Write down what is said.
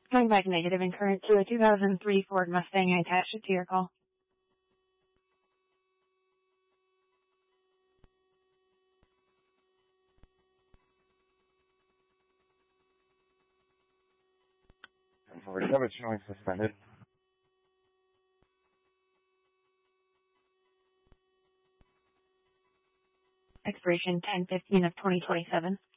Going back negative and current to a 2003 Ford Mustang. I attached it to your call. Ford coverage showing suspended. Expiration 10/15 of 2027.